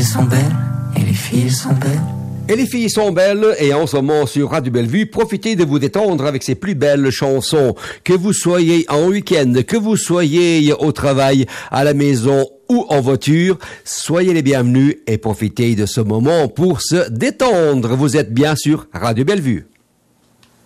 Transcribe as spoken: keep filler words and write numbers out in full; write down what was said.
filles sont belles, et les filles sont belles. Et les filles sont belles, et en ce moment sur Radio Bellevue, profitez de vous détendre avec ces plus belles chansons. Que vous soyez en week-end, que vous soyez au travail, à la maison ou en voiture, soyez les bienvenus et profitez de ce moment pour se détendre. Vous êtes bien sur Radio Bellevue.